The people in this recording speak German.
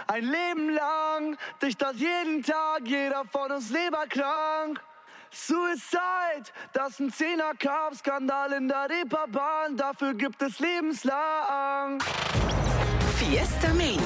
Ein Leben lang dicht das jeden Tag, jeder von uns leberkrank. Suicide, das ist ein 10er-Cup-Skandal in der Reeperbahn, dafür gibt es lebenslang. Fiesta Main.